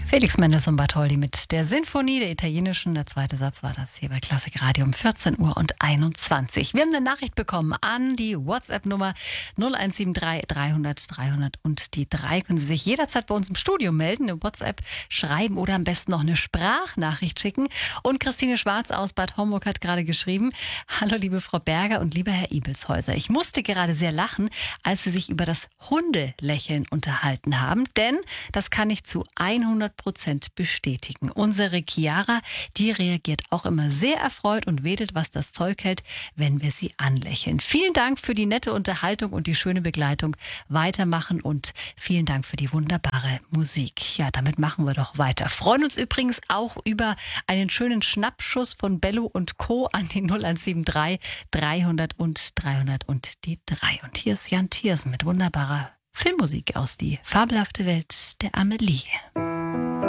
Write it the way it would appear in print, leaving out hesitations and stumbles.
Felix Mendelssohn Bartholdy mit der Sinfonie der italienischen. Der zweite Satz war das hier bei Klassik Radio um 14:21 Uhr. Wir haben eine Nachricht bekommen an die WhatsApp-Nummer 0173 300 300 und die 3. Können Sie sich jederzeit bei uns im Studio melden, eine WhatsApp schreiben oder am besten noch eine Sprachnachricht schicken. Und Christine Schwarz aus Bad Homburg hat gerade geschrieben: Hallo liebe Frau Berger und lieber Herr Ibelshäuser. Ich musste gerade sehr lachen, als Sie sich über das Hundelächeln unterhalten haben, denn das kann ich zu 100% bestätigen. Unsere Chiara, die reagiert auch immer sehr erfreut und wedelt, was das Zeug hält, wenn wir sie anlächeln. Vielen Dank für die nette Unterhaltung und die schöne Begleitung. Weitermachen und vielen Dank für die wunderbare Musik. Ja, damit machen wir doch weiter. Freuen uns übrigens auch über einen schönen Schnappschuss von Bello und Co. an die 0173 300 und 300 und die 3. Und hier ist Jan Thiersen mit wunderbarer Filmmusik aus Die fabelhafte Welt der Amelie.